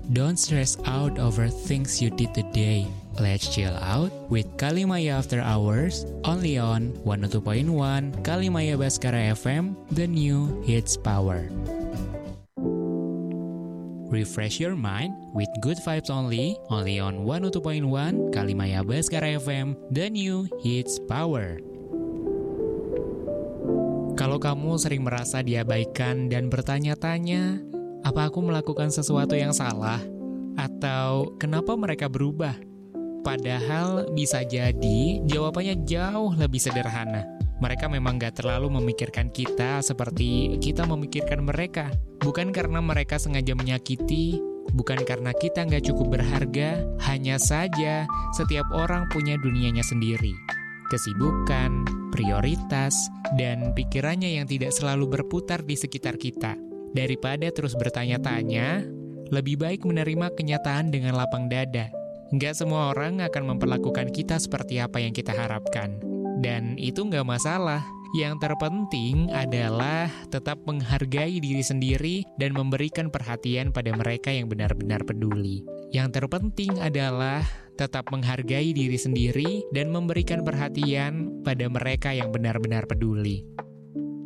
Don't stress out over things you did today. Let's chill out with Kalimaya After Hours, only on 102.1 Kalimaya Baskara FM, the new hits power. Refresh your mind with good vibes only on 102.1 Kalimaya Baskara FM, the new hits power. Kalau kamu sering merasa diabaikan dan bertanya-tanya, apa aku melakukan sesuatu yang salah? Atau kenapa mereka berubah? Padahal bisa jadi jawabannya jauh lebih sederhana. Mereka memang gak terlalu memikirkan kita seperti kita memikirkan mereka. Bukan karena mereka sengaja menyakiti, bukan karena kita gak cukup berharga, hanya saja setiap orang punya dunianya sendiri. Kesibukan, prioritas, dan pikirannya yang tidak selalu berputar di sekitar kita. Daripada terus bertanya-tanya, lebih baik menerima kenyataan dengan lapang dada. Nggak semua orang akan memperlakukan kita seperti apa yang kita harapkan. Dan itu nggak masalah. Yang terpenting adalah tetap menghargai diri sendiri dan memberikan perhatian pada mereka yang benar-benar peduli. Yang terpenting adalah tetap menghargai diri sendiri dan memberikan perhatian pada mereka yang benar-benar peduli.